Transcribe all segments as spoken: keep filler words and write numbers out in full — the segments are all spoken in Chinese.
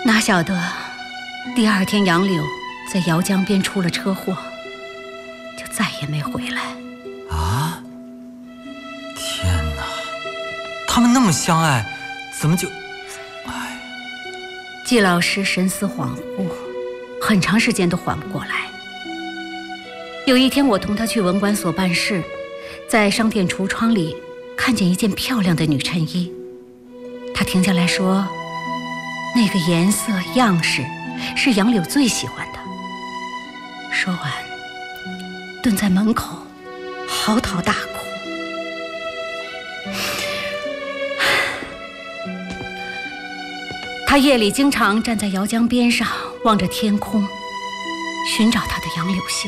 哪晓得第二天杨柳在姚江边出了车祸，就再也没回来。 啊！天哪，他们那么相爱，怎么就……哎， 季老师神思恍惚，很长时间都缓不过来。有一天，我同他去文管所办事，在商店橱窗里看见一件漂亮的女衬衣，他停下来说，那个颜色样式是杨柳最喜欢的。说完，蹲在门口嚎啕大哭。他夜里经常站在姚江边上，望着天空，寻找他的杨柳杏。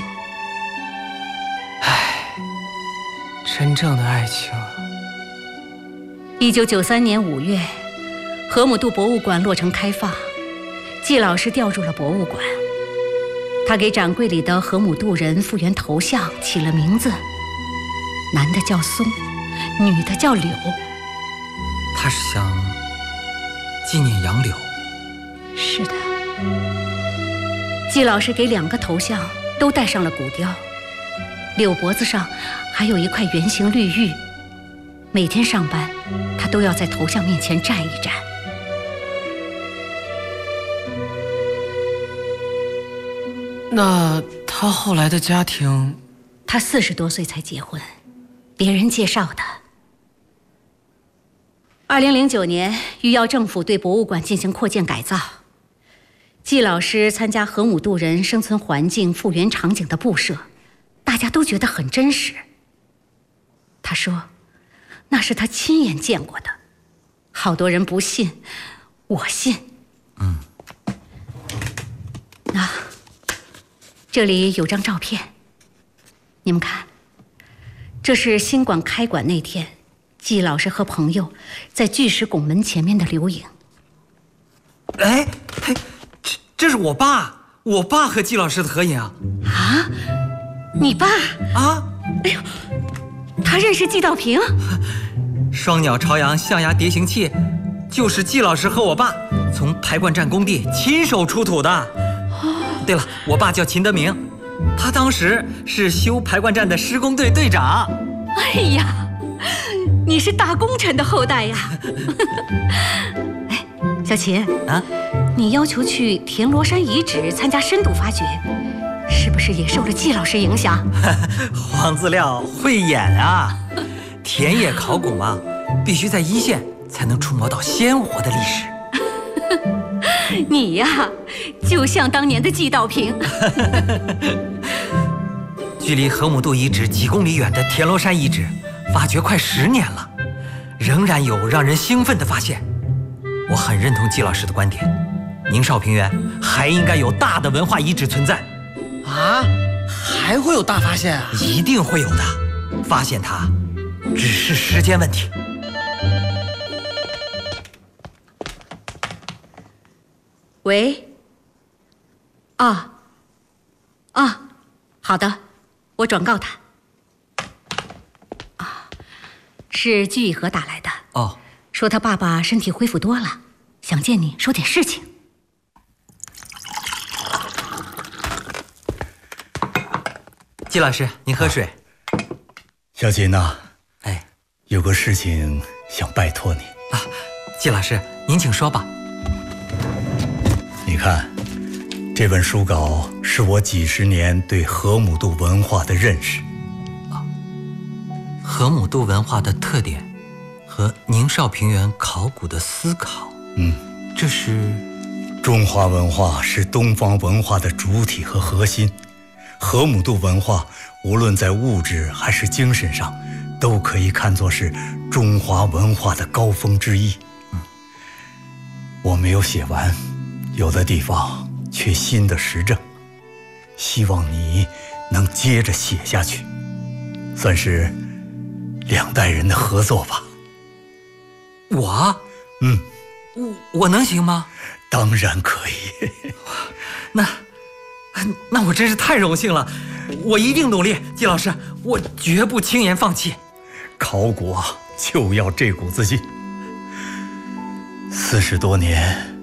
唉，真正的爱情。 一九九三年五月，河姆渡博物馆落成开放，季老师调入了博物馆。他给展柜里的河姆渡人复原头像起了名字，男的叫松，女的叫柳。 他是想纪念杨柳。 是的，季老师给两个头像都戴上了骨雕，柳脖子上还有一块圆形绿玉。每天上班，他都要在头像面前站一站。 那他后来的家庭？ 他四十多岁才结婚，别人介绍的。二零零九年，余姚政府对博物馆进行扩建改造，季老师参加河姆渡人生存环境复原场景的布设，大家都觉得很真实。他说，那是他亲眼见过的，好多人不信，我信。 嗯， 那这里有张照片，你们看，这是新馆开馆那天，季老师和朋友在巨石拱门前面的留影。 哎，嘿，这这是我爸，我爸和季老师的合影啊！ 啊，你爸啊？ 哎呦，他认识季道平？ 双鸟朝阳象牙蝶形器，就是季老师和我爸从排灌站工地亲手出土的。对了，我爸叫秦德明，他当时是修排灌站的施工队队长。 哎呀，你是大功臣的后代呀！哎，小秦啊， 你要求去田螺山遗址参加深度发掘，是不是也受了季老师影响？ 黄自料会演啊！田野考古嘛，必须在一线才能触摸到鲜活的历史。 你呀，就像当年的季道平。 距离河姆渡遗址几公里远的田螺山遗址，发掘快十年了，仍然有让人兴奋的发现。我很认同季老师的观点，宁绍平原还应该有大的文化遗址存在。 啊，还会有大发现啊？ 一定会有的，发现它只是时间问题。 喂。啊啊，好的，我转告他。啊，是居以和打来的。 哦， 说他爸爸身体恢复多了，想见你说点事情。 季老师，您喝水。 小秦呐， 哎， 有个事情想拜托你啊。季老师，您请说吧。 你看，这本书稿是我几十年对河姆渡文化的认识。 啊，河姆渡文化的特点和宁绍平原考古的思考。 嗯， 这是中华文化是东方文化的主体和核心。河姆渡文化无论在物质还是精神上，都可以看作是中华文化的高峰之一。 嗯， 我没有写完，有的地方缺新的实证，希望你能接着写下去，算是两代人的合作吧。 我？ 嗯， 我我能行吗？ 当然可以。 那那我真是太荣幸了，我一定努力，季老师，我绝不轻言放弃。 考古啊，就要这股子劲。四十多年，